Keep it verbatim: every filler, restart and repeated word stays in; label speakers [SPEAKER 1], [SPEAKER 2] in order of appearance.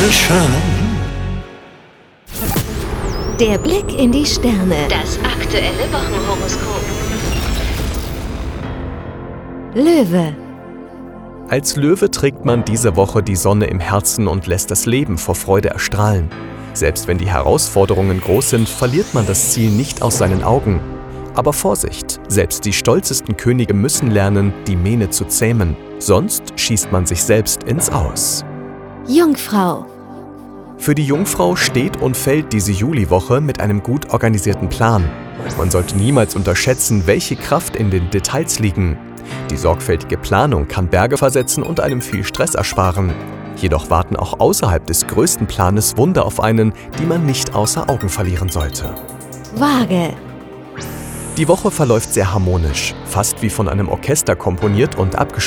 [SPEAKER 1] Scham.
[SPEAKER 2] Der Blick in die Sterne.
[SPEAKER 3] Das aktuelle Wochenhoroskop.
[SPEAKER 2] Löwe.
[SPEAKER 4] Als Löwe trägt man diese Woche die Sonne im Herzen und lässt das Leben vor Freude erstrahlen. Selbst wenn die Herausforderungen groß sind, verliert man das Ziel nicht aus seinen Augen. Aber Vorsicht, selbst die stolzesten Könige müssen lernen, die Mähne zu zähmen. Sonst schießt man sich selbst ins Aus.
[SPEAKER 2] Jungfrau.
[SPEAKER 4] Für die Jungfrau steht und fällt diese Juliwoche mit einem gut organisierten Plan. Man sollte niemals unterschätzen, welche Kraft in den Details liegen. Die sorgfältige Planung kann Berge versetzen und einem viel Stress ersparen. Jedoch warten auch außerhalb des größten Planes Wunder auf einen, die man nicht außer Augen verlieren sollte.
[SPEAKER 2] Waage.
[SPEAKER 4] Die Woche verläuft sehr harmonisch, fast wie von einem Orchester komponiert und abgespielt.